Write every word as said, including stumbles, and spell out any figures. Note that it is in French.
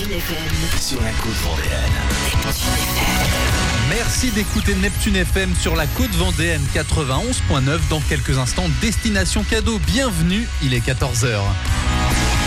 Neptune F M. Sur la côte vendéenne. Neptune F M. Merci d'écouter Neptune F M sur la côte vendéenne quatre-vingt-onze virgule neuf. Dans quelques instants, destination cadeau. Bienvenue, il est quatorze heures.